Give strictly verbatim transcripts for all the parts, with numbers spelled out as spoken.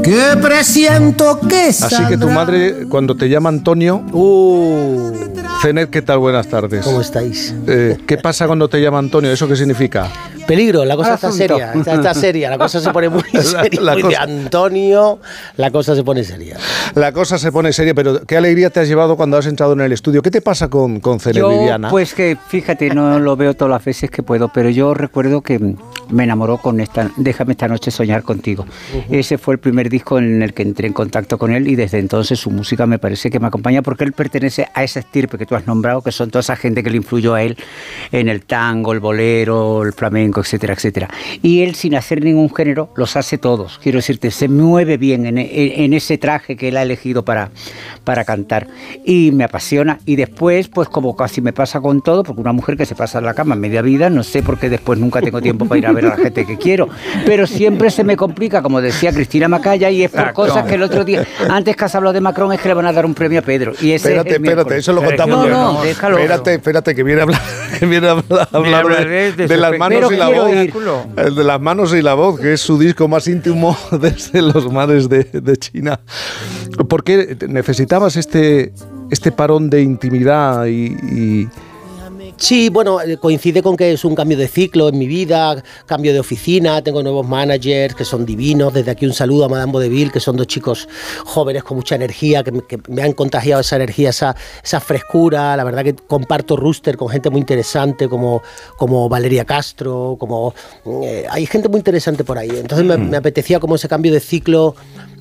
que presiento que Así que tu madre, cuando te llama Antonio... Uh, Zenet, ¿qué tal? Buenas tardes. ¿Cómo estáis? Eh, ¿Qué pasa cuando te llama Antonio? ¿Eso qué significa? Peligro, la cosa está seria, está, está seria, la cosa se pone muy seria. La, la muy cosa... de Antonio, la cosa se pone seria. La cosa se pone seria, pero qué alegría te has llevado cuando has entrado en el estudio. ¿Qué te pasa con, con Zenet, yo, Viviana? Pues que, fíjate, no lo veo todas las veces que puedo, pero yo recuerdo que me enamoró con esta Déjame esta noche soñar contigo. Uh-huh. Ese fue el primer disco en el que entré en contacto con él y desde entonces su música me parece que me acompaña porque él pertenece a esa estirpe que tú has nombrado, que son toda esa gente que le influyó a él en el tango, el bolero, el flamenco, etcétera, etcétera. Y él, sin hacer ningún género, los hace todos. Quiero decirte, se mueve bien en, en, en ese traje que él ha elegido para, para cantar. Y me apasiona. Y después, pues como casi me pasa con todo, porque una mujer que se pasa en la cama media vida, no sé por qué después nunca tengo tiempo para ir a ver a la gente que quiero. Pero siempre se me complica, como decía Cristina Macaya, y es por Macron. Cosas que el otro día, antes que has hablado de Macron, es que le van a dar un premio a Pedro. Y ese espérate, espérate, eso lo contamos. No, no, no, déjalo. Espérate, espérate, que viene a hablar, que viene a hablar, a hablar de, de, de las manos pero y la voz. Ir. El de las manos y la voz, que es su disco más íntimo desde los mares de, de China. ¿Por qué necesitabas este, este parón de intimidad y, y... Sí, bueno, coincide con que es un cambio de ciclo en mi vida, cambio de oficina, tengo nuevos managers que son divinos, desde aquí un saludo a Madame Vaudeville, que son dos chicos jóvenes con mucha energía, que me, que me han contagiado esa energía, esa, esa frescura, la verdad que comparto roster con gente muy interesante como, como Valeria Castro, como eh, hay gente muy interesante por ahí, entonces me, me apetecía como ese cambio de ciclo.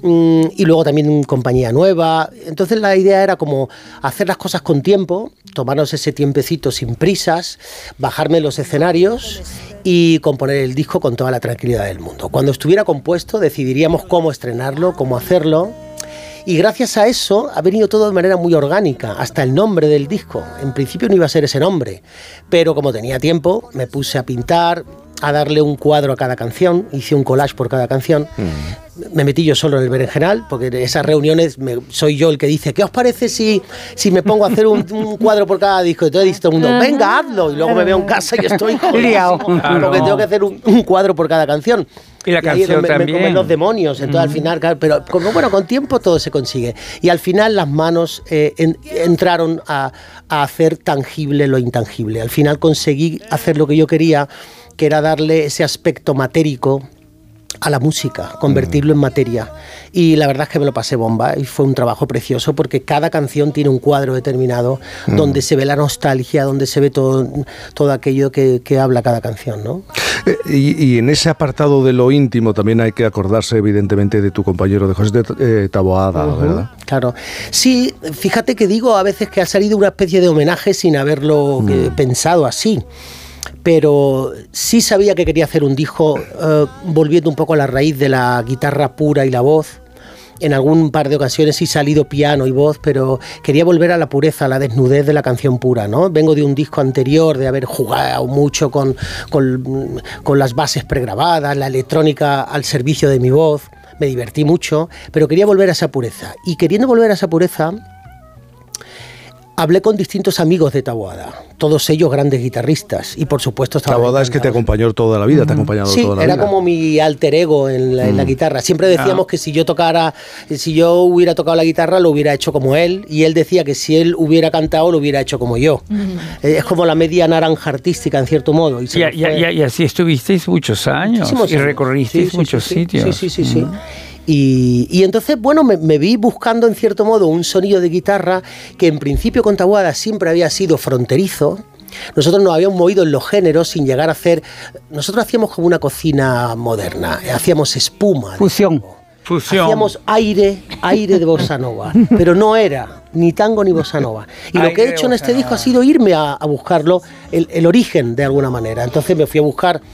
Y luego también compañía nueva. Entonces la idea era como hacer las cosas con tiempo, tomarnos ese tiempecito sin prisas, bajarme los escenarios y componer el disco con toda la tranquilidad del mundo. Cuando estuviera compuesto decidiríamos cómo estrenarlo, cómo hacerlo. Y gracias a eso ha venido todo de manera muy orgánica, hasta el nombre del disco. En principio no iba a ser ese nombre, pero como tenía tiempo me puse a pintar, a darle un cuadro a cada canción, hice un collage por cada canción. Mm. Me metí yo solo en el berenjenal, porque en esas reuniones me, soy yo el que dice, ¿qué os parece si, si me pongo a hacer un, un cuadro por cada disco? Y todo el mundo, venga, hazlo. Y luego me veo en casa y estoy liado, porque tengo que hacer un, un cuadro por cada canción. Y la y canción me, también. Me comen los demonios, entonces mm. al final, claro, pero como, bueno, con tiempo todo se consigue. Y al final las manos eh, en, entraron a, a hacer tangible lo intangible. Al final conseguí hacer lo que yo quería, que era darle ese aspecto matérico a la música, convertirlo mm. en materia. Y la verdad es que me lo pasé bomba y fue un trabajo precioso porque cada canción tiene un cuadro determinado mm. donde se ve la nostalgia, donde se ve todo, todo aquello que, que habla cada canción, ¿no? Eh, y, y en ese apartado de lo íntimo también hay que acordarse evidentemente de tu compañero, de José de, eh, Taboada, uh-huh. ¿verdad? Claro. Sí, fíjate que digo a veces que ha salido una especie de homenaje sin haberlo mm. eh, pensado así. Pero sí sabía que quería hacer un disco uh, volviendo un poco a la raíz de la guitarra pura y la voz. En algún par de ocasiones sí he salido piano y voz, pero quería volver a la pureza, a la desnudez de la canción pura, ¿no? Vengo de un disco anterior, de haber jugado mucho con, con, con las bases pregrabadas, la electrónica al servicio de mi voz. Me divertí mucho, pero quería volver a esa pureza. Y queriendo volver a esa pureza, hablé con distintos amigos de Taboada, todos ellos grandes guitarristas, y por supuesto Taboada es que te acompañó toda la vida, te ha acompañado sí, toda la vida. Sí, era como mi alter ego en la, mm. en la guitarra. Siempre decíamos ah. que si yo tocara, si yo hubiera tocado la guitarra, lo hubiera hecho como él, y él decía que si él hubiera cantado, lo hubiera hecho como yo. Mm. Es como la media naranja artística, en cierto modo. Y, y, y, y, y así estuvisteis muchos años, y recorristeis sí, sí, muchos sí, sitios. Sí, sí, sí, sí. Mm. Y, y entonces, bueno, me, me vi buscando en cierto modo un sonido de guitarra que en principio con Taboada siempre había sido fronterizo. Nosotros nos habíamos movido en los géneros sin llegar a hacer... Nosotros hacíamos como una cocina moderna, hacíamos espuma. Fusión. Fusión. Hacíamos aire, aire de bossa nova, pero no era ni tango ni bossa nova. Y aire lo que he hecho en este disco ha sido irme a, a buscarlo, el, el origen de alguna manera. Entonces me fui a buscar